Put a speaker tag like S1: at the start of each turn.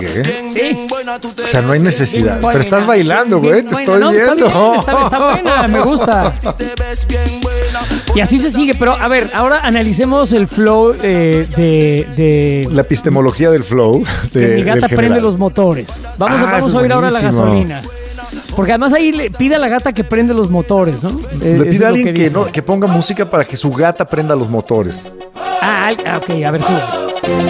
S1: Sí.
S2: O sea, no hay necesidad.
S1: Bien buena,
S2: Pero estás bailando, güey. Te estoy
S1: no,
S2: viendo.
S1: Está buena, me gusta. Y así se sigue. Pero, a ver, ahora analicemos el flow de
S2: La epistemología del flow.
S1: Mi gata
S2: del
S1: prende
S2: general.
S1: los motores. Vamos
S2: eso
S1: a
S2: es
S1: oír ahora la
S2: buenísimo.
S1: gasolina. Porque además ahí le pide a la gata que prende los motores, ¿no?
S2: Le
S1: Eso
S2: pide
S1: es
S2: a
S1: lo
S2: alguien
S1: dice.
S2: que ponga música para que su gata prenda los motores.
S1: Ok, a ver, sube.